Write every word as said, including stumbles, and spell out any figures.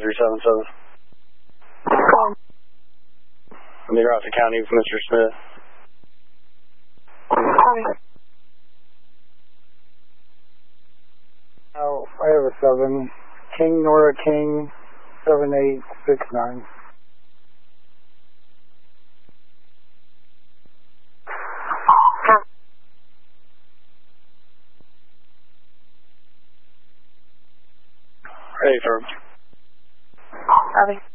three seven seven. I'm in Rockford County with Mister Smith. Oh, I have a seven. King Nora King, seven eight six nine. Ready for him. Copy.